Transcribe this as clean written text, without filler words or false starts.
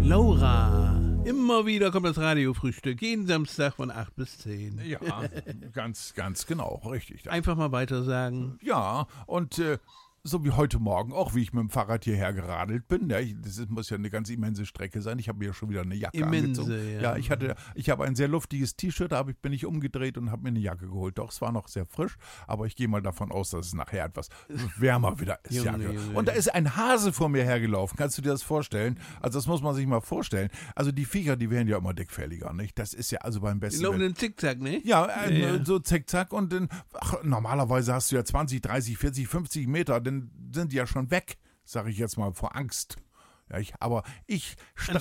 Laura, immer wieder kommt das Radiofrühstück, jeden Samstag von 8 bis 10. Ja, ganz genau, richtig. Einfach mal weiter sagen. Ja, und so wie heute Morgen auch, wie ich mit dem Fahrrad hierher geradelt bin. Ja, muss ja eine ganz immense Strecke sein. Ich habe mir ja schon wieder eine Jacke angezogen. Ja. Ich habe ein sehr luftiges T-Shirt, da bin ich umgedreht und habe mir eine Jacke geholt. Doch, es war noch sehr frisch, aber ich gehe mal davon aus, dass es nachher etwas wärmer wieder ist. Junge. Und da ist ein Hase vor mir hergelaufen. Kannst du dir das vorstellen? Also das muss man sich mal vorstellen. Also die Viecher, die werden ja immer dickfälliger, nicht? Das ist ja also beim besten... Die laufen in Zickzack, ne? Ja, so zickzack und dann, normalerweise hast du ja 20, 30, 40, 50 Meter, dann sind die ja schon weg, sage ich jetzt mal vor Angst. Ja, aber ich